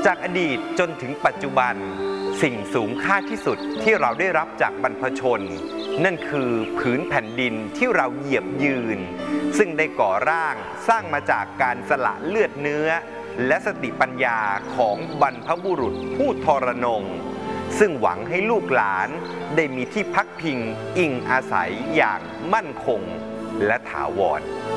จากอดีตจนถึงปัจจุบันสิ่งสูงค่าที่สุดที่เราได้รับจากบรรพชนนั่นคือผืนแผ่นดินที่เราเหยียบยืนซึ่งได้ก่อร่างสร้างมาจากการสละเลือดเนื้อและสติปัญญาของบรรพบุรุษผู้ทรนงซึ่งหวังให้ลูกหลานได้มีที่พักพิงอิงอาศัยอย่างมั่นคงและถาวร